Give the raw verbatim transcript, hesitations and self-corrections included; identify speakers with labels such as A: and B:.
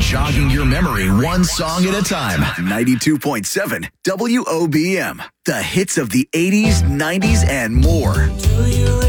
A: jogging your memory one song at a time.
B: ninety-two point seven W O B M. The hits of the eighties, nineties, and more.
C: Do you